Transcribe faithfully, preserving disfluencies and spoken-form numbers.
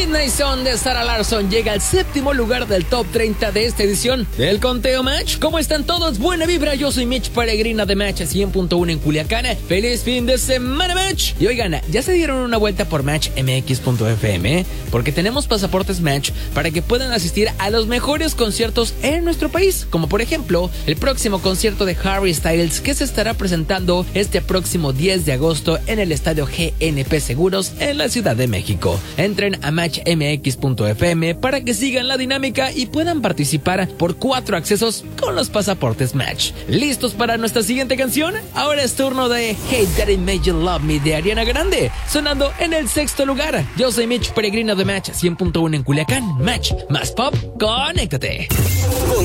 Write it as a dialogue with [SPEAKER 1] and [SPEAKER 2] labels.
[SPEAKER 1] Midnight Sun de Sarah Larsson llega al séptimo lugar del top treinta de esta edición del Conteo Match. ¿Cómo están todos? Buena vibra, yo soy Mitch Peregrina de Match cien punto uno en Culiacán. ¡Feliz fin de semana, Match! Y oigan, ya se dieron una vuelta por match m x punto f m, ¿eh? Porque tenemos pasaportes Match para que puedan asistir a los mejores conciertos en nuestro país, como por ejemplo el próximo concierto de Harry Styles, que se estará presentando este próximo diez de agosto en el estadio G N P Seguros en la Ciudad de México. Entren a match m x punto f m para que sigan la dinámica y puedan participar por cuatro accesos con los pasaportes Match. ¿Listos para nuestra siguiente canción? Ahora es turno de Hey Daddy Made You Love Me de Ariana Grande, sonando en el sexto lugar. Yo soy Mitch Peregrino de Match cien punto uno en Culiacán. Match más pop, conéctate.